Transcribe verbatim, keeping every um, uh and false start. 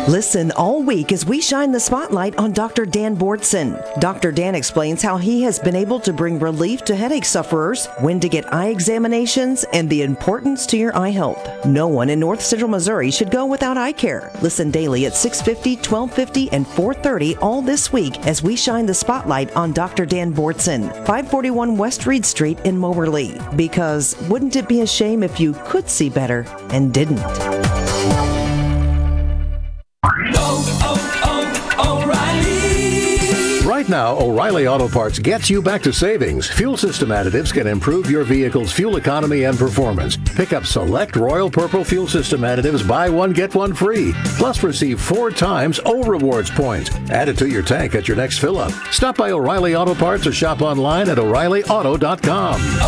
Listen all week as we shine the spotlight on Doctor Dan Bortson. Doctor Dan explains how he has been able to bring relief to headache sufferers, when to get eye examinations, and the importance to your eye health. No one in North Central Missouri should go without eye care. Listen daily at six fifty, twelve fifty, and four thirty all this week as we shine the spotlight on Doctor Dan Bortson, five forty-one West Reed Street in Moberly. Because wouldn't it be a shame if you could see better and didn't? Right now, O'Reilly Auto Parts gets you back to savings. Fuel system additives can improve your vehicle's fuel economy and performance. Pick up select Royal Purple fuel system additives, buy one, get one free. Plus receive four times O Rewards points. Add it to your tank at your next fill-up. Stop by O'Reilly Auto Parts or shop online at O'Reilly Auto dot com.